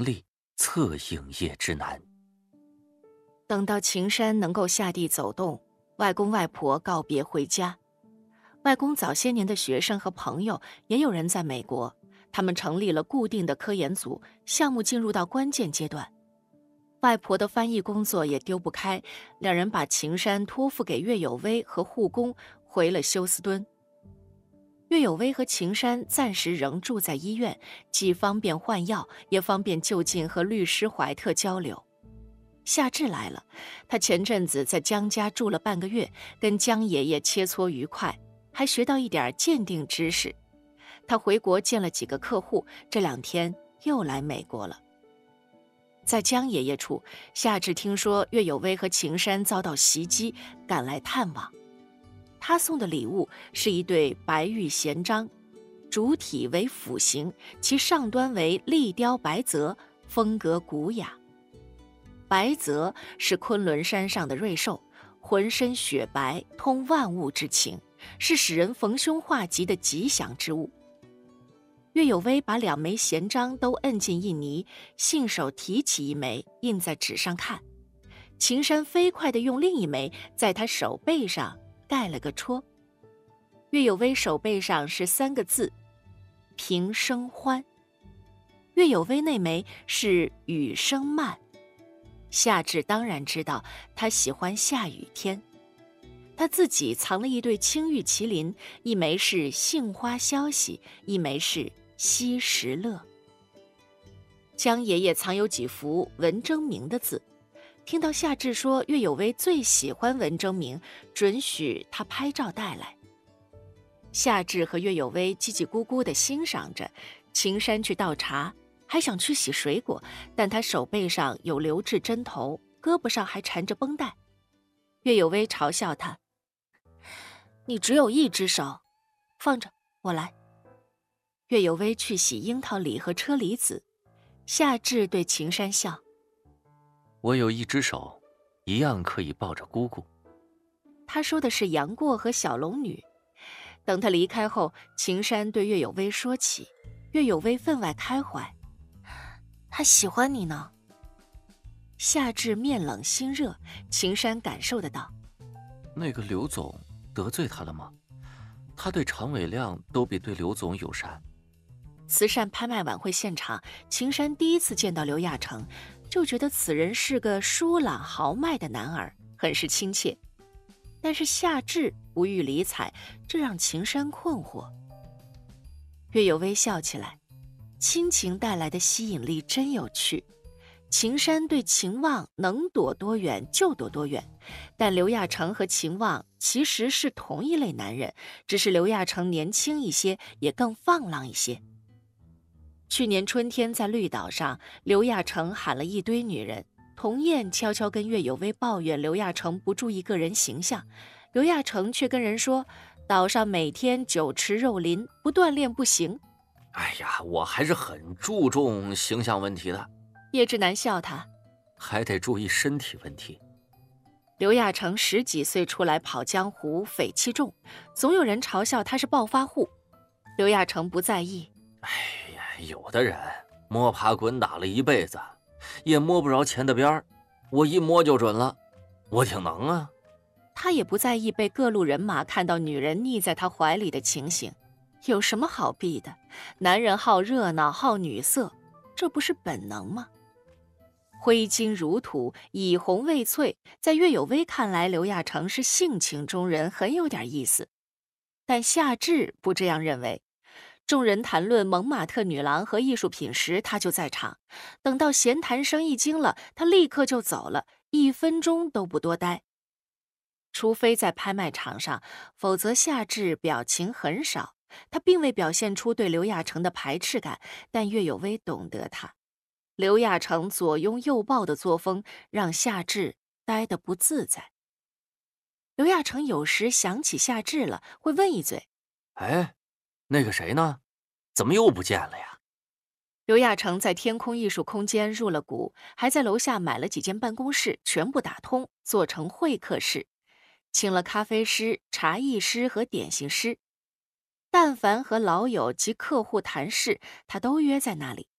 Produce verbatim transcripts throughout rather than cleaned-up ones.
名利，策应业之难。 等到秦山能够下地走动，外公外婆告别回家。外公早些年的学生和朋友也有人在美国，他们成立了固定的科研组，项目进入到关键阶段。外婆的翻译工作也丢不开，两人把秦山托付给岳有薇和护工，回了休斯敦。岳有薇和秦山暂时仍住在医院，既方便换药，也方便就近和律师怀特交流。夏至来了，他前阵子在江家住了半个月，跟江爷爷切磋愉快，还学到一点鉴定知识。他回国见了几个客户，这两天又来美国了。在江爷爷处，夏至听说岳有薇和秦山遭到袭击，赶来探望。他送的礼物是一对白玉弦章，主体为斧形，其上端为立雕白泽，风格古雅。白泽是昆仑山上的瑞兽，浑身雪白，通万物之情，是使人逢凶化吉的吉祥之物。岳有薇把两枚弦章都摁进印泥，信手提起一枚，印在纸上看。秦山飞快地用另一枚在他手背上盖了个戳。岳有薇手背上是三个字：平生欢。岳有薇那枚是雨生慢。夏至当然知道他喜欢下雨天，他自己藏了一对青玉麒麟，一枚是杏花消息，一枚是惜时乐。江爷爷藏有几幅文征明的字，听到夏至说岳有薇最喜欢文征明，准许他拍照带来。夏至和岳有薇叽叽咕咕地欣赏着，秦山去倒茶，还想去洗水果，但他手背上有留置针头，胳膊上还缠着绷带。岳有薇嘲笑他：“你只有一只手，放着，我来。”岳有薇去洗樱桃李和车厘子，夏至对秦山笑：“ 我有一只手，一样可以抱着姑姑。” 他说的是杨过和小龙女。等他离开后，秦山对岳有薇说起，岳有薇分外开怀：“他喜欢你呢。”夏至面冷心热，秦山感受得到。 那个刘总得罪他了吗？他对常伟亮都比对刘总友善。 慈善拍卖晚会现场，秦山第一次见到刘亚成，就觉得此人是个疏朗豪迈的男儿，很是亲切。但是夏至不予理睬，这让秦山困惑。岳有薇笑起来，亲情带来的吸引力真有趣。秦山对秦望能躲多远就躲多远，但刘亚成和秦望其实是同一类男人，只是刘亚成年轻一些，也更放浪一些。去年春天在绿岛上，刘亚成喊了一堆女人，童燕悄悄跟岳有薇抱怨刘亚成不注意个人形象，刘亚成却跟人说岛上每天酒池肉林，不锻炼不行。 哎呀，我还是很注重形象问题的。 叶志南笑他， 还得注意身体问题。 刘亚成十几岁出来跑江湖，匪气重，总有人嘲笑他是暴发户。刘亚成不在意。 哎呀，有的人摸爬滚打了一辈子，也摸不着钱的边儿，我一摸就准了，我挺能啊。 他也不在意被各路人马看到女人腻在他怀里的情形，有什么好避的？男人好热闹，好女色，这不是本能吗？挥金如土，以红为翠，在岳有薇看来，刘亚成是性情中人，很有点意思。但夏至不这样认为。众人谈论蒙马特女郎和艺术品时，他就在场。等到闲谈声一惊了，他立刻就走了，一分钟都不多待。除非在拍卖场上，否则夏至表情很少。他并未表现出对刘亚成的排斥感，但岳有薇懂得他。刘亚成左拥右抱的作风让夏至待得不自在。刘亚成有时想起夏至了，会问一嘴：“ 哎，那个谁呢？怎么又不见了呀？” 刘亚成在天空艺术空间入了股，还在楼下买了几间办公室，全部打通，做成会客室，请了咖啡师、茶艺师和点心师。但凡和老友及客户谈事，他都约在那里。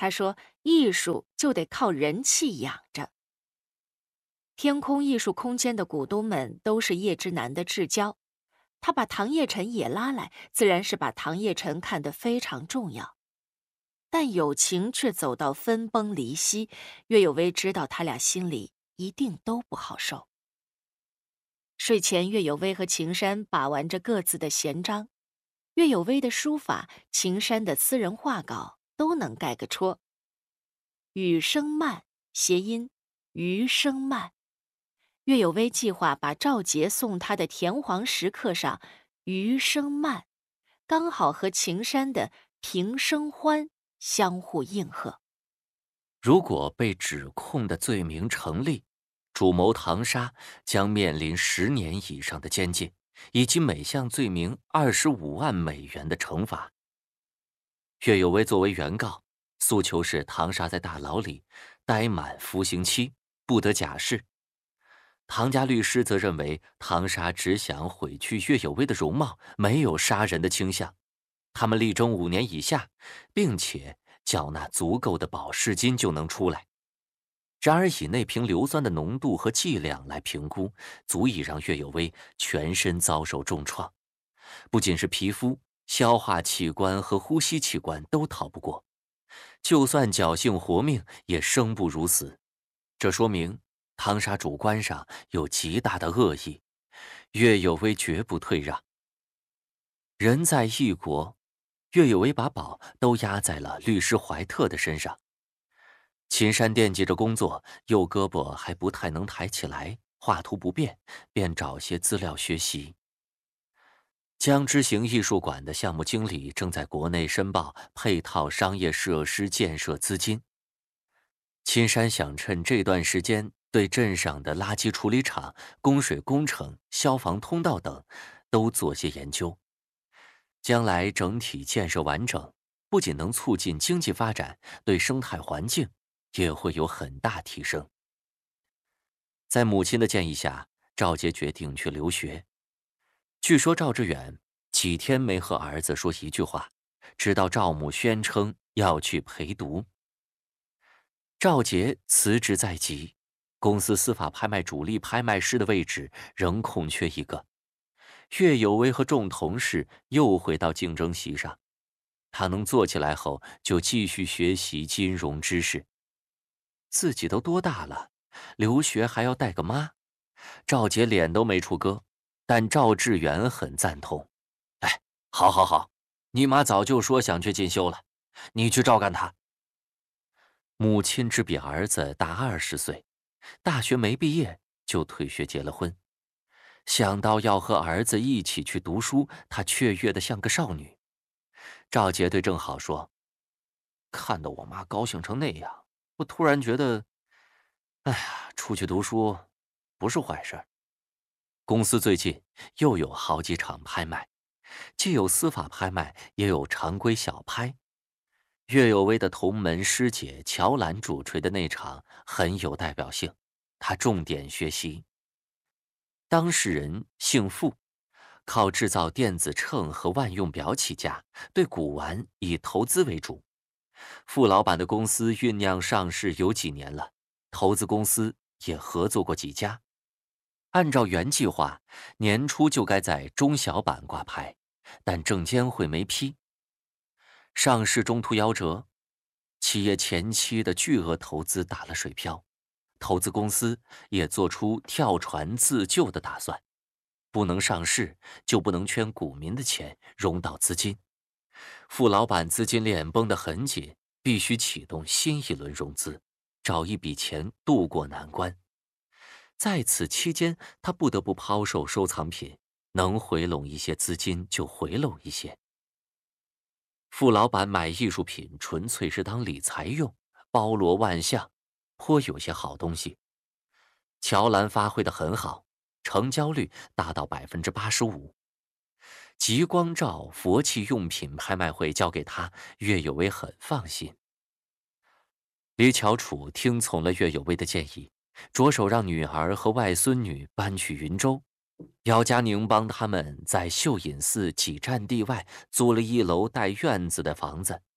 他说，艺术就得靠人气养着。天空艺术空间的股东们都是叶之南的至交，他把唐叶晨也拉来，自然是把唐叶晨看得非常重要。但友情却走到分崩离析，岳有为知道他俩心里一定都不好受。睡前，岳有为和秦山把玩着各自的闲章，岳有为的书法，秦山的私人画稿都能盖个戳。雨声慢，谐音余生慢。岳有为计划把赵杰送他的田黄石刻上余生慢，刚好和秦山的平生欢相互应和。 如果被指控的罪名成立，主谋唐沙将面临十年以上的监禁，以及每项罪名二十五万美元的惩罚。岳有为作为原告，诉求是唐沙在大牢里待满服刑期，不得假释。唐家律师则认为唐沙只想毁去岳有为的容貌，没有杀人的倾向。他们力争五年以下，并且缴纳足够的保释金就能出来。然而以内瓶硫酸的浓度和剂量来评估，足以让岳有为全身遭受重创，不仅是皮肤、消化器官和呼吸器官都逃不过，就算侥幸活命也生不如死。这说明唐沙主观上有极大的恶意，岳有为绝不退让。人在异国，岳有为把宝都压在了律师怀特的身上。秦山惦记着工作，右胳膊还不太能抬起来，画图不便，便找些资料学习。江之行艺术馆的项目经理正在国内申报配套商业设施建设资金。秦山想趁这段时间对镇上的垃圾处理厂、供水工程、消防通道等都做些研究。将来整体建设完整，不仅能促进经济发展，对生态环境也会有很大提升。在母亲的建议下，赵杰决定去留学。据说赵志远几天没和儿子说一句话，直到赵母宣称要去陪读。赵杰辞职在即，公司司法拍卖主力拍卖师的位置仍空缺一个。岳有为和众同事又回到竞争席上，他能坐起来后，就继续学习金融知识。自己都多大了，留学还要带个妈？赵杰脸都没处搁，但赵志远很赞同。哎，好好好，你妈早就说想去进修了，你去照干她。母亲只比儿子大二十岁，大学没毕业就退学结了婚。想到要和儿子一起去读书，她雀跃得像个少女。赵杰对郑好说：“看到我妈高兴成那样，我突然觉得，哎呀，出去读书不是坏事。”公司最近又有好几场拍卖，既有司法拍卖，也有常规小拍。岳有为的同门师姐乔兰主持的那场很有代表性，她重点学习。当事人姓傅，靠制造电子秤和万用表起家，对古玩以投资为主。傅老板的公司酝酿上市有几年了，投资公司也合作过几家。按照原计划，年初就该在中小板挂牌，但证监会没批。上市中途夭折，企业前期的巨额投资打了水漂，投资公司也做出跳船自救的打算。不能上市，就不能圈股民的钱，融到资金。傅老板资金链绷得很紧，必须启动新一轮融资，找一笔钱渡过难关。在此期间，他不得不抛售收藏品，能回笼一些资金就回笼一些。傅老板买艺术品纯粹是当理财用，包罗万象，颇有些好东西。乔兰发挥得很好，成交率达到百分之八十五。极光照佛器用品拍卖会交给他，岳有为很放心。李乔楚听从了岳有为的建议，着手让女儿和外孙女搬去云州。姚佳宁帮他们在秀隐寺几站地外租了一楼带院子的房子，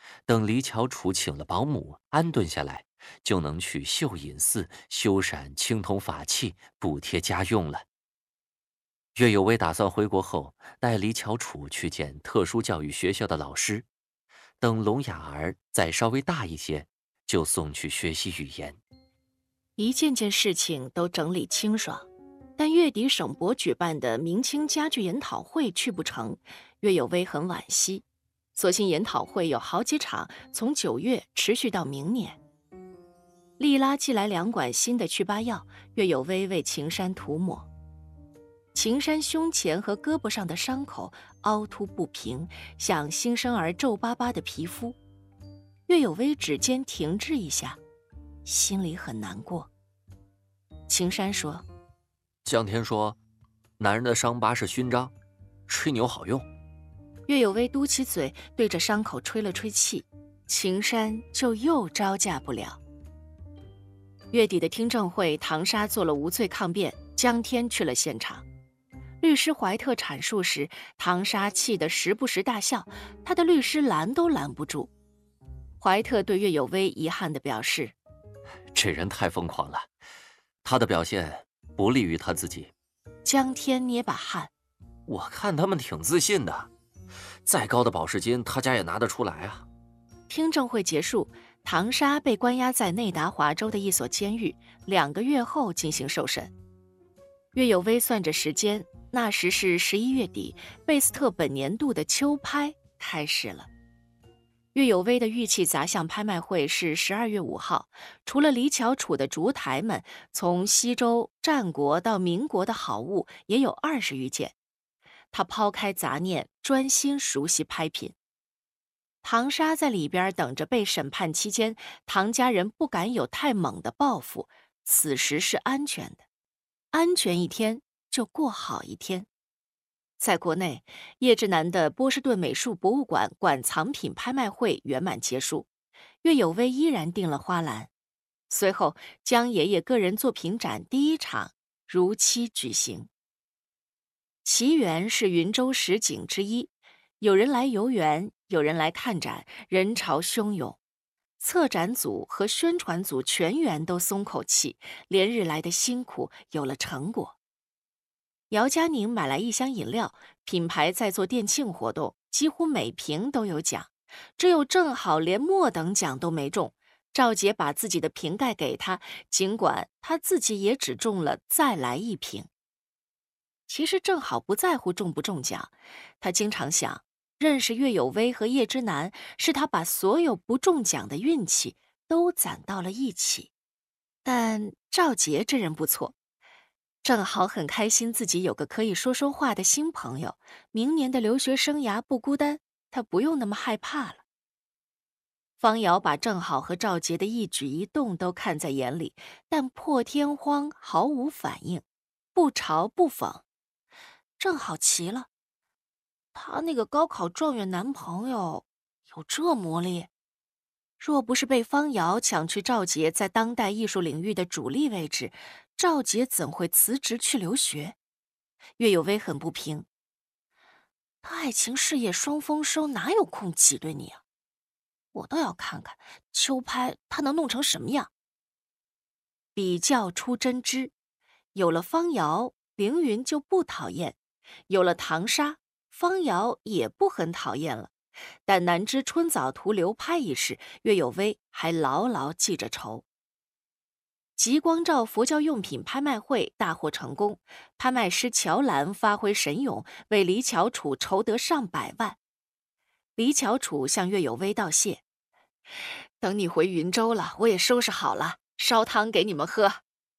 等李巧楚请了保姆安顿下来，就能去秀隐寺修缮青铜法器，补贴家用了。岳有为打算回国后带李巧楚去见特殊教育学校的老师，等聋哑儿再稍微大一些，就送去学习语言。 一件件事情都整理清爽，但月底省博举办的明清家具研讨会去不成，岳有为很惋惜。所幸研讨会有好几场，从九月持续到明年。丽拉寄来两管新的祛疤药，岳有为为秦山涂抹。秦山胸前和胳膊上的伤口凹凸不平，像新生儿皱巴巴的皮肤。岳有为指尖停滞一下，心里很难过。秦山说： 江天说，男人的伤疤是勋章，吹牛好用。 岳有为嘟起嘴，对着伤口吹了吹气，秦山就又招架不了。月底的听证会，唐莎做了无罪抗辩，江天去了现场。律师怀特阐述时，唐莎气得时不时大笑，他的律师拦都拦不住。怀特对岳有为遗憾地表示： 这人太疯狂了，他的表现不利于他自己。 江天捏把汗： 我看他们挺自信的，再高的保释金他家也拿得出来啊。 听证会结束，唐莎被关押在内达华州的一所监狱，两个月后进行受审。岳有为算着时间，那时是十一月底，贝斯特本年度的秋拍开始了。岳有为的玉器杂项拍卖会是十二月五号，除了李巧楚的烛台们，从西周、战国到民国的好物也有二十余件。他抛开杂念，专心熟悉拍品。唐莎在里边等着被审判期间，唐家人不敢有太猛的报复，此时是安全的，安全一天就过好一天。在国内，叶志南的波士顿美术博物馆馆藏品拍卖会圆满结束，岳有为依然订了花篮。随后，江爷爷个人作品展第一场如期举行。奇园是云州十景之一，有人来游园，有人来看展，人潮汹涌。策展组和宣传组全员都松口气，连日来的辛苦有了成果。姚佳宁买来一箱饮料，品牌在做店庆活动，几乎每瓶都有奖，只有正好连末等奖都没中。赵杰把自己的瓶盖给他，尽管他自己也只中了再来一瓶。其实正好不在乎中不中奖，他经常想，认识岳有为和叶之南，是他把所有不中奖的运气都攒到了一起。但赵杰这人不错，正好很开心自己有个可以说说话的新朋友，明年的留学生涯不孤单，他不用那么害怕了。方瑶把正好和赵杰的一举一动都看在眼里，但破天荒毫无反应，不嘲不讽。正好奇了，她那个高考状元男朋友有这魔力？若不是被方瑶抢去赵杰在当代艺术领域的主力位置，赵杰怎会辞职去留学？岳有为很不平，他爱情事业双丰收，哪有空挤兑你啊？我倒要看看秋拍他能弄成什么样。比较出真知，有了方瑶，凌云就不讨厌；有了唐莎，方瑶也不很讨厌了。但南知春早图流拍一事，岳有为还牢牢记着仇。极光照佛教用品拍卖会大获成功，拍卖师乔兰发挥神勇，为李巧楚筹得上百万。李巧楚向岳有为道谢：等你回云州了，我也收拾好了，烧汤给你们喝。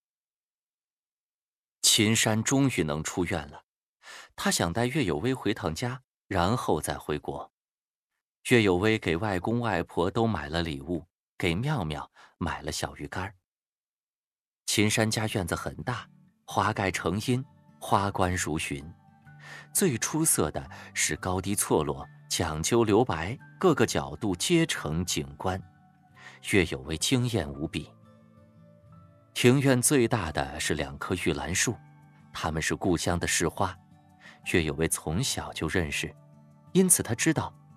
秦山终于能出院了，他想带岳有为回趟家，然后再回国。岳有为给外公外婆都买了礼物，给妙妙买了小鱼干。秦山家院子很大，华盖成荫，花冠如云。最出色的是高低错落，讲究留白，各个角度皆成景观。岳有为惊艳无比。庭院最大的是两棵玉兰树，它们是故乡的市花，岳有为从小就认识，因此他知道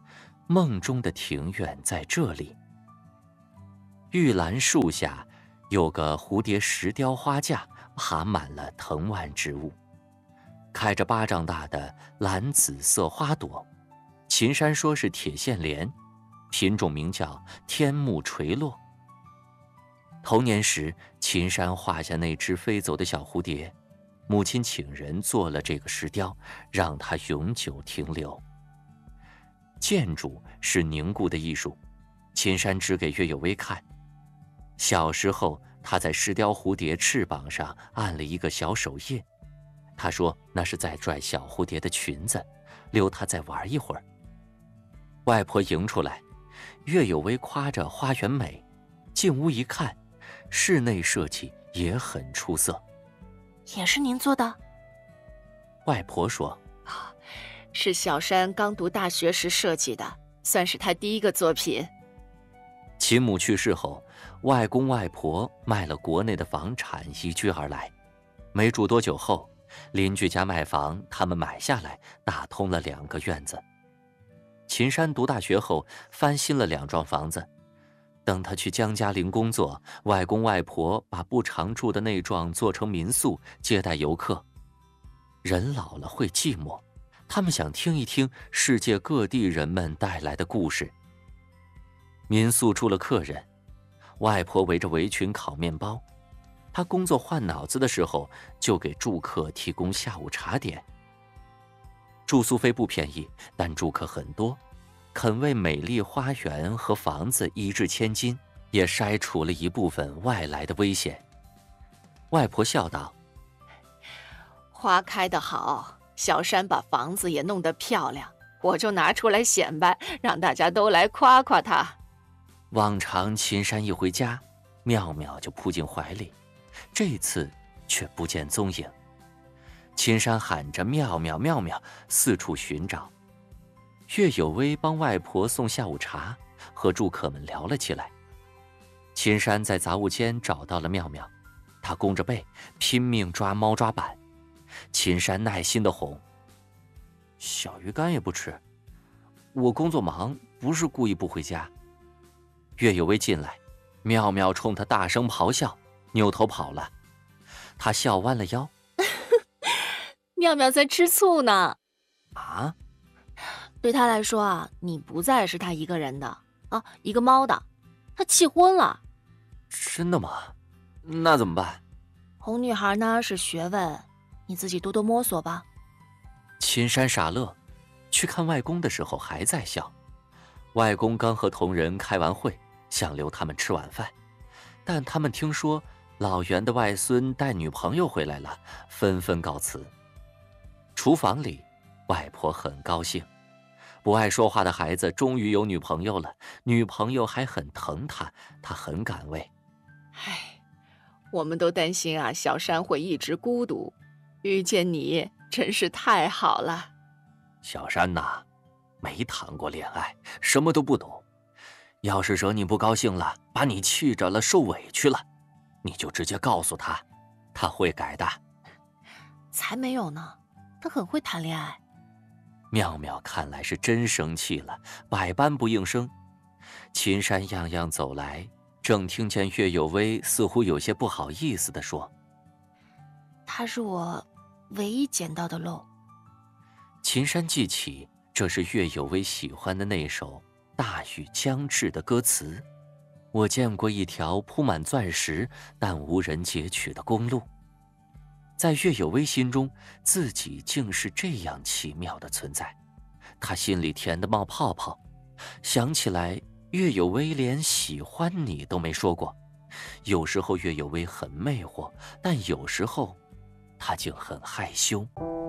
梦中的庭院在这里。玉兰树下有个蝴蝶石雕花架，爬满了藤蔓植物，开着巴掌大的蓝紫色花朵。秦山说是铁线莲，品种名叫天目垂落。童年时，秦山画下那只飞走的小蝴蝶，母亲请人做了这个石雕，让它永久停留。建筑是凝固的艺术，秦山指给岳有为看。小时候，他在石雕蝴蝶翅膀上按了一个小手印，他说那是在拽小蝴蝶的裙子，留它再玩一会儿。外婆迎出来，岳有为夸着花园美，进屋一看，室内设计也很出色。 也是您做的？ 外婆说， 是小山刚读大学时设计的，算是他第一个作品。 秦母去世后，外公外婆卖了国内的房产，移居而来。没住多久后，邻居家卖房，他们买下来，打通了两个院子。秦山读大学后，翻新了两幢房子。等他去江嘉林工作，外公外婆把不常住的那幢做成民宿，接待游客。人老了会寂寞，他们想听一听世界各地人们带来的故事。民宿住了客人，外婆围着围裙烤面包。她工作换脑子的时候，就给住客提供下午茶点。住宿费不便宜，但住客很多，肯为美丽花园和房子一掷千金，也筛除了一部分外来的危险。外婆笑道， 花开得好，小山把房子也弄得漂亮，我就拿出来显摆，让大家都来夸夸他。 往常秦山一回家，妙妙就扑进怀里，这次却不见踪影。秦山喊着妙妙妙妙，四处寻找。岳有为帮外婆送下午茶，和住客们聊了起来。秦山在杂物间找到了妙妙，她弓着背拼命抓猫抓板。秦山耐心地哄，小鱼干也不吃，我工作忙，不是故意不回家。岳有为进来，妙妙冲他大声咆哮，扭头跑了。他笑弯了腰， 妙妙在吃醋呢。 啊？ 对他来说啊，你不再是他一个人的啊，一个猫的，他气昏了。 真的吗？那怎么办？ 哄女孩呢是学问，你自己多多摸索吧。 秦山傻乐，去看外公的时候还在笑。外公刚和同仁开完会，想留他们吃晚饭，但他们听说老袁的外孙带女朋友回来了，纷纷告辞。厨房里，外婆很高兴，不爱说话的孩子终于有女朋友了，女朋友还很疼他，他很感慰。 唉，我们都担心啊，小山会一直孤独，遇见你真是太好了。 小山呐，没谈过恋爱，什么都不懂。要是惹你不高兴了，把你气着了，受委屈了，你就直接告诉他，他会改的。 才没有呢，他很会谈恋爱。 妙妙看来是真生气了，百般不应声。秦山样样走来，正听见岳有为似乎有些不好意思地说， 他是我唯一捡到的漏。 秦山记起这是岳有为喜欢的那首大雨将至的歌词，我见过一条铺满钻石但无人截取的公路。在岳有为心中，自己竟是这样奇妙的存在，他心里甜得冒泡泡。想起来岳有为连喜欢你都没说过，有时候岳有为很魅惑，但有时候他竟很害羞。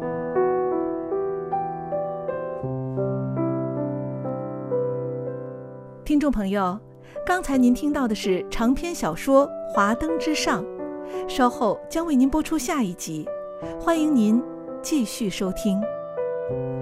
听众朋友，刚才您听到的是长篇小说《华灯之上》，稍后将为您播出下一集，欢迎您继续收听。